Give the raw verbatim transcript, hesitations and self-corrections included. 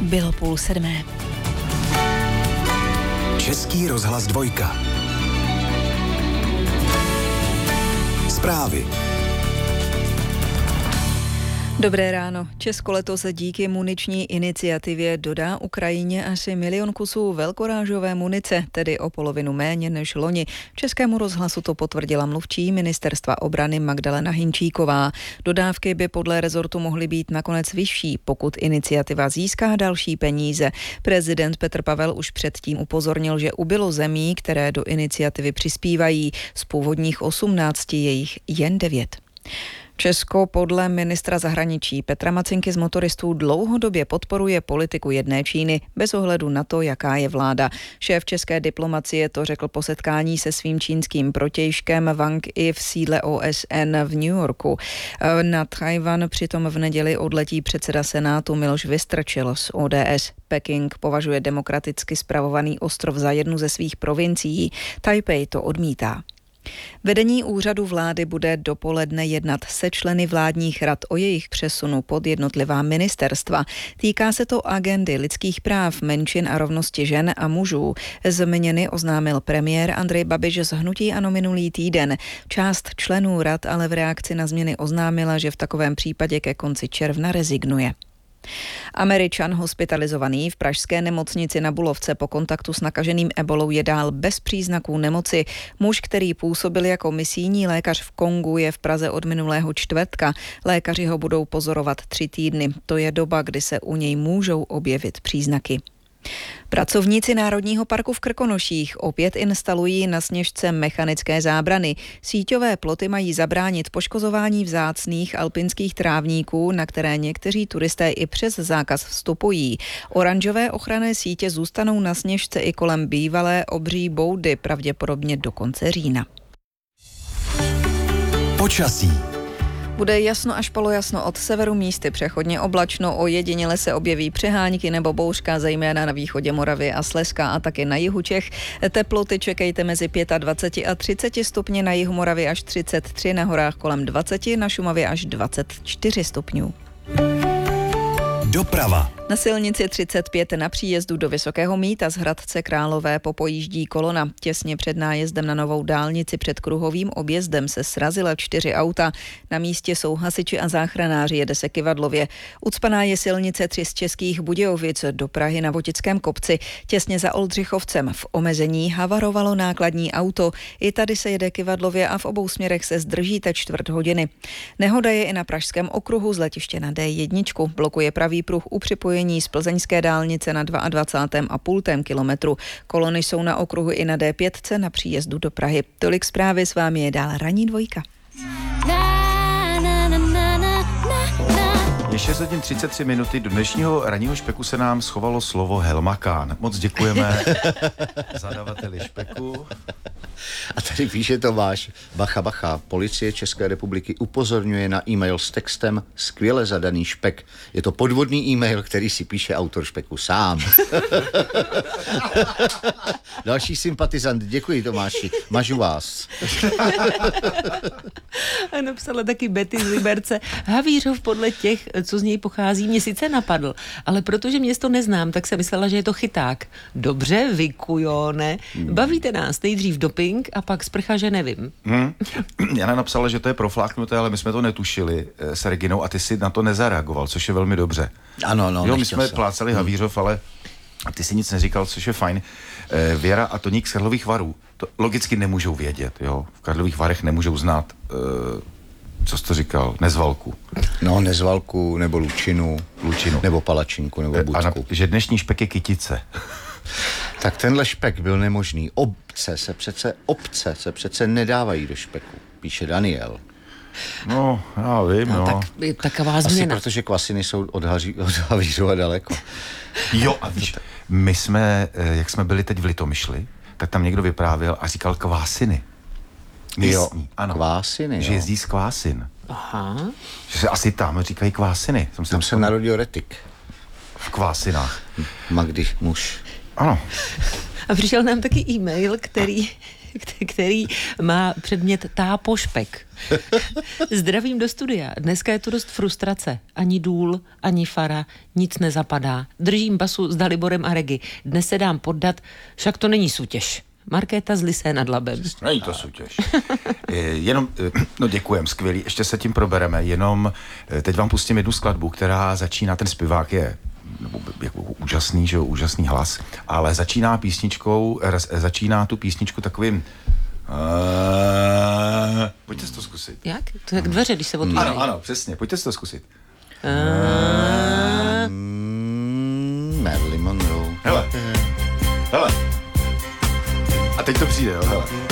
Bylo půl sedmé. Český rozhlas dvojka. Zprávy. Dobré ráno. Česko letos díky muniční iniciativě dodá Ukrajině asi milion kusů velkorážové munice, tedy o polovinu méně než loni. Českému rozhlasu to potvrdila mluvčí Ministerstva obrany Magdalena Hinčíková. Dodávky by podle rezortu mohly být nakonec vyšší, pokud iniciativa získá další peníze. Prezident Petr Pavel už předtím upozornil, že ubylo zemí, které do iniciativy přispívají. Z původních osmnácti je jich jen devět. Česko podle ministra zahraničí Petra Macinky z Motoristů dlouhodobě podporuje politiku jedné Číny bez ohledu na to, jaká je vláda. Šéf české diplomacie to řekl po setkání se svým čínským protějškem Wang Yi v sídle O S N v New Yorku. Na Tchaj-wan přitom v neděli odletí předseda Senátu Miloš Vystrčil z O D S. Peking považuje demokraticky spravovaný ostrov za jednu ze svých provincií. Taipei to odmítá. Vedení úřadu vlády bude dopoledne jednat se členy vládních rad o jejich přesunu pod jednotlivá ministerstva. Týká se to agendy lidských práv, menšin a rovnosti žen a mužů. Změny oznámil premiér Andrej Babiš z hnutí ANO minulý týden. Část členů rad ale v reakci na změny oznámila, že v takovém případě ke konci června rezignuje. Američan hospitalizovaný v pražské nemocnici na Bulovce po kontaktu s nakaženým ebolou je dál bez příznaků nemoci. Muž, který působil jako misijní lékař v Kongu, je v Praze od minulého čtvrtka. Lékaři ho budou pozorovat tři týdny. To je doba, kdy se u něj můžou objevit příznaky. Pracovníci Národního parku v Krkonoších opět instalují na Sněžce mechanické zábrany. Síťové ploty mají zabránit poškozování vzácných alpinských trávníků, na které někteří turisté i přes zákaz vstupují. Oranžové ochranné sítě zůstanou na Sněžce i kolem bývalé obří boudy, pravděpodobně do konce října. Počasí. Bude jasno až polojasno od severu, místy přechodně oblačno, ojediněle se objeví přehánky nebo bouřka, zejména na východě Moravy a Slezska a taky na jihu Čech. Teploty čekejte mezi dvacet pět a třicet stupně, na jihu Moravy až třicet tři, na horách kolem dvacet, na Šumavě až dvacet čtyři stupňů. Doprava. Na silnici třicet pět na příjezdu do Vysokého Mýta z Hradce Králové popojíždí kolona. Těsně před nájezdem na novou dálnici před kruhovým objezdem se srazila čtyři auta. Na místě jsou hasiči a záchranáři, jede se kyvadlově. Ucpaná je silnice tři z Českých Budějovic do Prahy na Votickém kopci. Těsně za Oldřichovcem v omezení havarovalo nákladní auto. I tady se jede kyvadlově a v obou směrech se zdržíte čtvrt hodiny. Nehoda je i na Pražském okruhu z letiště na D jedna. Blokuje pravý pruh u připojení z plzeňské dálnice na dvacátém druhém a půl kilometru. Kolony jsou na okruhu i na D pět na příjezdu do Prahy. Tolik zprávy, s vámi je dál ranní dvojka. Je šest hodin třicet tři minuty, do dnešního ranního špeku se nám schovalo slovo Helmakán. Moc děkujeme zadavateli špeku. A tady píše Tomáš, bacha, bacha, policie České republiky upozorňuje na e-mail s textem skvěle zadaný špek. Je to podvodný e-mail, který si píše autor špeku sám. Další sympatizant, děkuji Tomáši, mažu vás. A napsala taky Betty z Liberce. Havířov podle těch, co z něj pochází, mě sice napadl, ale protože město neznám, tak jsem myslela, že je to chyták. Dobře, vykujone. Bavíte nás nejdřív doping a pak sprcha, že nevím. Hmm. Jana napsala, že to je profláknuté, ale my jsme to netušili s Reginou a ty si na to nezareagoval, což je velmi dobře. Ano, no. Jo, my jsme se. plácali Havířov, ale ty si nic neříkal, což je fajn. Věra a Toník z Karlových Varů to logicky nemůžou vědět, jo. V Karlových Varech nemůžou znát, co jsi to říkal, nezvalku. No, nezvalku, nebo lučinu, lučinu. nebo palačinku, nebo budku. A na, že dnešní špek je kytice. Tak tenhle špek byl nemožný. Obce se přece, obce se přece nedávají do špeku, píše Daniel. No, já vím, no. no. Tak je taková změna. Asi protože kvasiny jsou od, Haří, od Havířova daleko. Jo, a víš, my jsme, jak jsme byli teď v Litomyšli, tak tam někdo vyprávěl a říkal kvásiny. Místní, jo, ano. Kvásiny, že jo. jezdí z Kvásin. Aha. Že se asi tam říkají kvásiny. Jsem tam se narodil Retik. V Kvásinách. Magdy muž. Ano. A přišel nám taky e-mail, který který má předmět tápošpek. Zdravím do studia. Dneska je tu dost frustrace. Ani důl, ani fara, nic nezapadá. Držím basu s Daliborem a Regi. Dnes se dám poddat, však to není soutěž. Markéta z Lysé nad Labem. Není to soutěž. Jenom, no děkujem, skvělý, ještě se tím probereme, jenom teď vám pustím jednu skladbu, která začíná, ten zpěvák je nebo jako úžasný, že jo, úžasný hlas, ale začíná písničkou, začíná tu písničku takovým Uh, pojďte si to zkusit. Jak? To je jak dveře, když se otvírají. Ano, ano, přesně, pojďte si to zkusit. Uh, Marilyn Monroe. Hele, hele. A teď to přijde, jo, hele.